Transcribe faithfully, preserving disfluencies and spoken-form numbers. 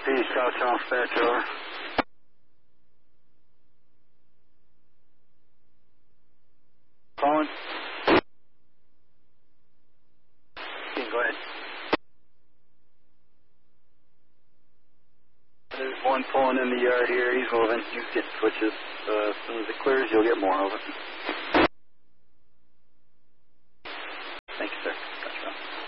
Peace, South South Dispatch, over. Calling? Go ahead. There's one pulling in the yard here. He's moving. You get switches. Uh, as soon as it clears, you'll get more of it.